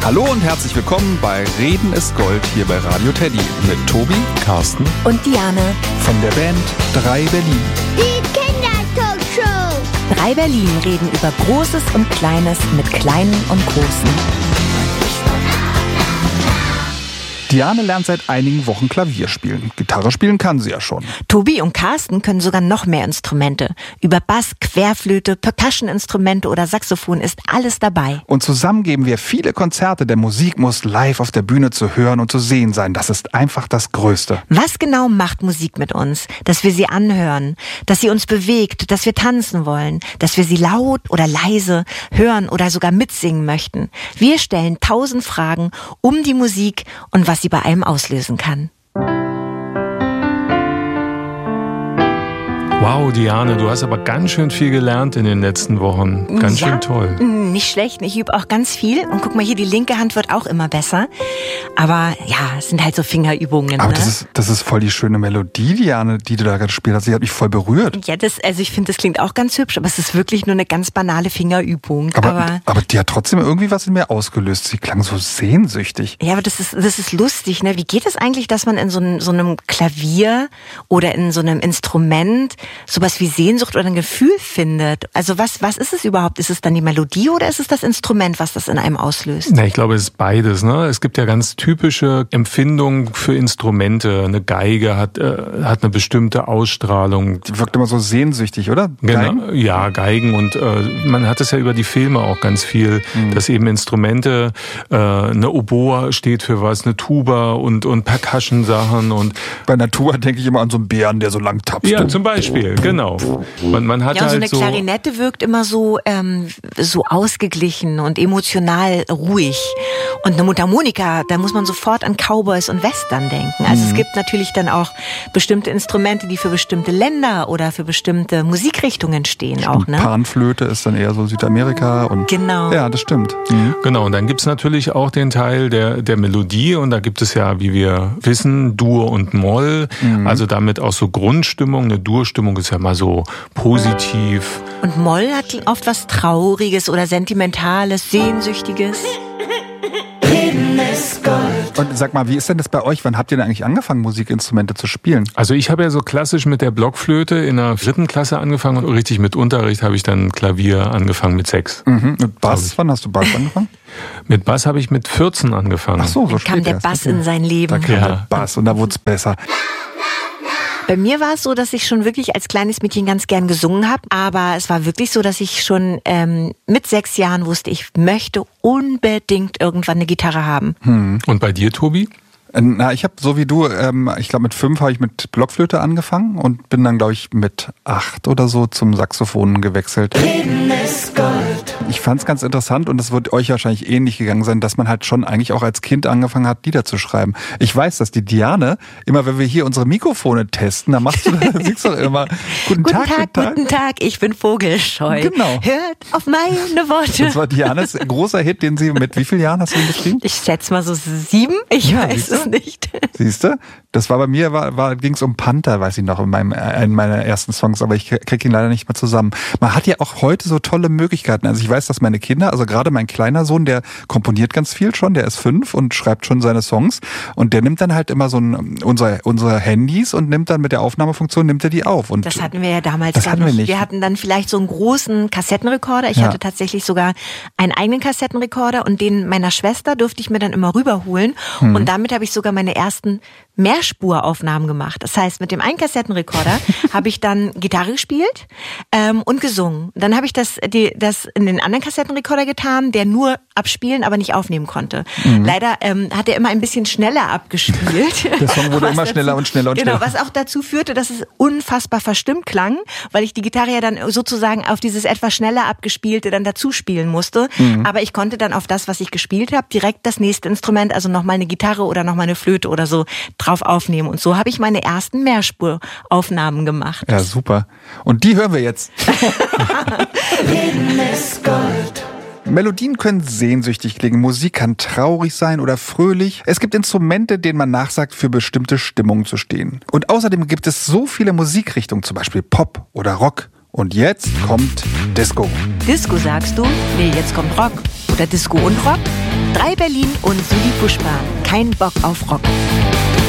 Hallo und herzlich willkommen bei Reden ist Gold hier bei Radio Teddy mit Tobi, Carsten und Diane von der Band 3 Berlin. Die Kindertalkshow. 3 Berlin reden über Großes und Kleines mit Kleinen und Großen. Diane lernt seit einigen Wochen Klavier spielen. Gitarre spielen kann sie ja schon. Tobi und Carsten können sogar noch mehr Instrumente. Über Bass, Querflöte, Percussion-Instrumente oder Saxophon ist alles dabei. Und zusammen geben wir viele Konzerte, denn Musik muss live auf der Bühne zu hören und zu sehen sein. Das ist einfach das Größte. Was genau macht Musik mit uns? Dass wir sie anhören, dass sie uns bewegt, dass wir tanzen wollen, dass wir sie laut oder leise hören oder sogar mitsingen möchten. Wir stellen 1000 Fragen um die Musik und was sie bei einem auslösen kann. Wow, Diane, du hast aber ganz schön viel gelernt in den letzten Wochen. Ganz schön toll. Nicht schlecht. Ich übe auch ganz viel. Und guck mal hier, die linke Hand wird auch immer besser. Aber ja, es sind halt so Fingerübungen. Aber ne? das ist voll die schöne Melodie, Diane, die du da gerade gespielt hast. Die hat mich voll berührt. Ja, ich finde, das klingt auch ganz hübsch, aber es ist wirklich nur eine ganz banale Fingerübung. Aber die hat trotzdem irgendwie was in mir ausgelöst. Sie klang so sehnsüchtig. Ja, aber das ist lustig, ne? Wie geht es eigentlich, dass man in so einem Klavier oder in so einem Instrument sowas wie Sehnsucht oder ein Gefühl findet? Also was ist es überhaupt? Ist es dann die Melodie oder ist es das Instrument, was das in einem auslöst? Na, ich glaube, es ist beides. Ne? Es gibt ja ganz typische Empfindungen für Instrumente. Eine Geige hat eine bestimmte Ausstrahlung. Die wirkt immer so sehnsüchtig, oder? Geigen? Genau, ja, Geigen. Und man hat es ja über die Filme auch ganz viel, dass eben Instrumente, eine Oboe steht für was, eine Tuba und Percussion-Sachen. Und bei einer Tuba denke ich immer an so einen Bären, der so lang tapst. Ja, zum Beispiel, genau. Man hat ja, und so halt eine Klarinette wirkt immer so ausgeglichen und emotional ruhig. Und eine Mundharmonika, da muss man sofort an Cowboys und Western denken. Also es gibt natürlich dann auch bestimmte Instrumente, die für bestimmte Länder oder für bestimmte Musikrichtungen stehen auch, ne? Panflöte ist dann eher so Südamerika und genau. Ja, das stimmt. Genau, und dann gibt's natürlich auch den Teil der Melodie und da gibt es ja, wie wir wissen, Dur und Moll, also damit auch so Grundstimmung. Eine Durstimmung ist ja mal so positiv. Und Moll hat oft was Trauriges oder Sentimentales, Sehnsüchtiges. Und sag mal, wie ist denn das bei euch? Wann habt ihr denn eigentlich angefangen, Musikinstrumente zu spielen? Also ich habe ja so klassisch mit der Blockflöte in der 3. Klasse angefangen und richtig mit Unterricht habe ich dann Klavier angefangen mit 6. Und Bass, wann hast du Bass angefangen? Mit Bass habe ich mit 14 angefangen. Ach so Dann kam der Bass in sein Leben. Da kam der Bass und da wurde es besser. Bei mir war es so, dass ich schon wirklich als kleines Mädchen ganz gern gesungen habe. Aber es war wirklich so, dass ich schon mit 6 Jahren wusste, ich möchte unbedingt irgendwann eine Gitarre haben. Und bei dir, Tobi? Na, ich habe so wie du, ich glaube mit 5 habe ich mit Blockflöte angefangen und bin dann, glaube ich, mit 8 oder so zum Saxophon gewechselt. Ich fand es ganz interessant und es wird euch wahrscheinlich ähnlich gegangen sein, dass man halt schon eigentlich auch als Kind angefangen hat, Lieder zu schreiben. Ich weiß, dass die Diane, immer wenn wir hier unsere Mikrofone testen, dann singst du doch immer Guten Tag, ich bin vogelscheu. Genau. Hört auf meine Worte. Das war Dianes großer Hit, den sie mit wie vielen Jahren hast du ihn geschrieben? Ich schätze mal so 7, ich weiß es nicht. Siehst du? Das war bei mir, ging es um Panther, weiß ich noch, in meiner ersten Songs, aber ich krieg ihn leider nicht mehr zusammen. Man hat ja auch heute so tolle Möglichkeiten. Also ich weiß, dass meine Kinder, also gerade mein kleiner Sohn, der komponiert ganz viel schon, der ist 5 und schreibt schon seine Songs und der nimmt dann halt immer so unsere Handys und nimmt dann mit der Aufnahmefunktion, nimmt er die auf. Und das hatten wir ja damals gar nicht. Wir hatten dann vielleicht so einen großen Kassettenrekorder. Ich hatte tatsächlich sogar einen eigenen Kassettenrekorder und den meiner Schwester durfte ich mir dann immer rüberholen und damit habe ich sogar meine ersten Mehrspuraufnahmen gemacht. Das heißt, mit dem einen Kassettenrekorder habe ich dann Gitarre gespielt und gesungen. Dann habe ich das in den anderen Kassettenrekorder getan, der nur abspielen, aber nicht aufnehmen konnte. Leider hat er immer ein bisschen schneller abgespielt. Der Song wurde immer schneller und schneller und schneller. Genau, was auch dazu führte, dass es unfassbar verstimmt klang, weil ich die Gitarre ja dann sozusagen auf dieses etwas schneller abgespielte dann dazu spielen musste. Aber ich konnte dann auf das, was ich gespielt habe, direkt das nächste Instrument, also nochmal eine Gitarre oder nochmal eine Flöte oder so drauf aufnehmen. Und so habe ich meine ersten Mehrspuraufnahmen gemacht. Ja, super. Und die hören wir jetzt. Leben ist Gold. Melodien können sehnsüchtig klingen, Musik kann traurig sein oder fröhlich. Es gibt Instrumente, denen man nachsagt, für bestimmte Stimmungen zu stehen. Und außerdem gibt es so viele Musikrichtungen, zum Beispiel Pop oder Rock. Und jetzt kommt Disco. Disco sagst du? Nee, jetzt kommt Rock. Oder Disco und Rock? 3 Berlin und Sudi Pushpa. Kein Bock auf Rock.